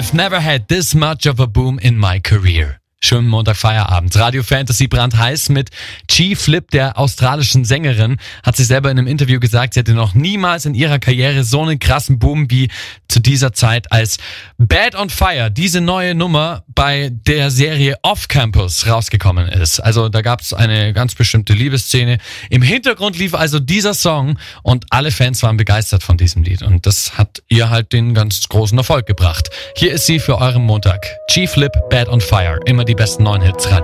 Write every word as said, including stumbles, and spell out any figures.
I've never had this much of a boom in my career. Schönen Montagfeierabend. Radio Fantasy brandheiß mit G-Flip, der australischen Sängerin, hat sie selber in einem Interview gesagt, sie hätte noch niemals in ihrer Karriere so einen krassen Boom wie zu dieser Zeit, als Bad on Fire, diese neue Nummer bei der Serie Off Campus rausgekommen ist. Also da gab es eine ganz bestimmte Liebesszene. Im Hintergrund lief also dieser Song und alle Fans waren begeistert von diesem Lied. Und das hat ihr halt den ganz großen Erfolg gebracht. Hier ist sie für euren Montag. G-Flip, Bad on Fire. Immer die besten neuen Hits.